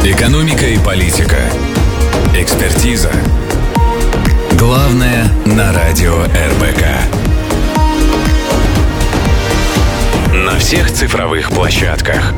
Экономика и политика. Экспертиза. Главное на радио РБК. На всех цифровых площадках.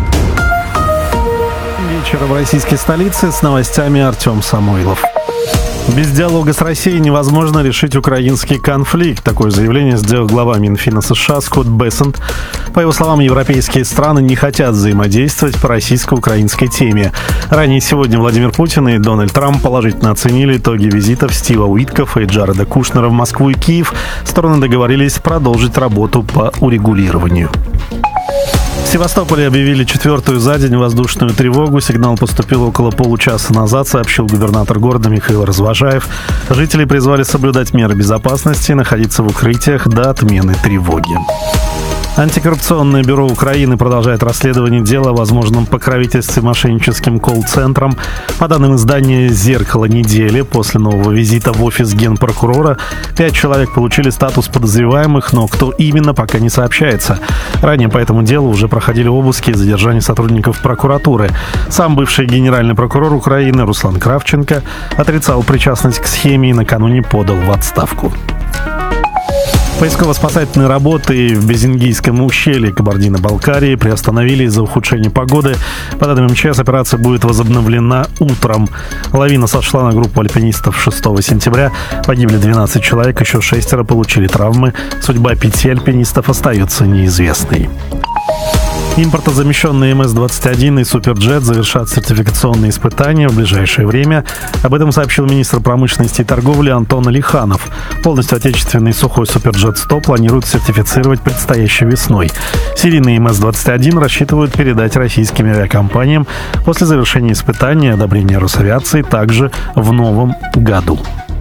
Вечер в российской столице, с новостями Артем Самойлов. Без диалога с Россией невозможно решить украинский конфликт. Такое заявление сделал глава Минфина США Скотт Бессент. По его словам, европейские страны не хотят взаимодействовать по российско-украинской теме. Ранее сегодня Владимир Путин и Дональд Трамп положительно оценили итоги визитов Стива Уиткоффа и Джареда Кушнера в Москву и Киев. Стороны договорились продолжить работу по урегулированию. В Севастополе объявили 4-ю за день воздушную тревогу. Сигнал поступил около получаса назад, сообщил губернатор города Михаил Развожаев. Жителей призвали соблюдать меры безопасности и находиться в укрытиях до отмены тревоги. Антикоррупционное бюро Украины продолжает расследование дела о возможном покровительстве мошенническим колл-центрам. По данным издания «Зеркало недели», после нового визита в офис генпрокурора 5 человек получили статус подозреваемых, но кто именно, пока не сообщается. Ранее по этому делу уже проходили обыски и задержания сотрудников прокуратуры. Сам бывший генеральный прокурор Украины Руслан Кравченко отрицал причастность к схеме и накануне подал в отставку. Поисково-спасательные работы в Безингийском ущелье Кабардино-Балкарии приостановили из-за ухудшения погоды. По данным МЧС, операция будет возобновлена утром. Лавина сошла на группу альпинистов 6 сентября. Погибли 12 человек, еще 6 получили травмы. Судьба 5 альпинистов остается неизвестной. Импортозамещенные МС-21 и Суперджет завершат сертификационные испытания в ближайшее время. Об этом сообщил министр промышленности и торговли Антон Алиханов. Полностью отечественный сухой Суперджет-100 планируют сертифицировать предстоящей весной. Серийный МС-21 рассчитывают передать российским авиакомпаниям после завершения испытаний и одобрения Росавиации также в новом году.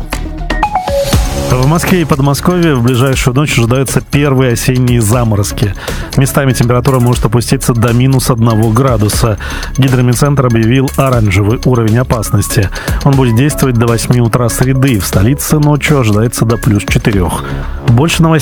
В Москве и Подмосковье в ближайшую ночь ожидаются первые осенние заморозки. Местами температура может опуститься до -1 градуса. Гидромедцентр объявил оранжевый уровень опасности. Он будет действовать до 8 утра среды. В столице ночью ожидается до +4. Больше новостей